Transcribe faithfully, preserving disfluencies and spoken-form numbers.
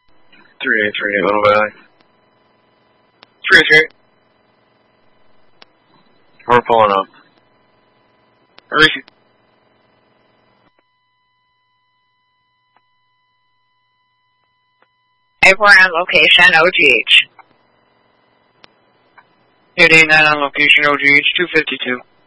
three eight three eight, Little Valley. three eight three eight. We're pulling up. Mauricio. We're on location, O G H. eight eight nine on location, O G H, two fifty-two.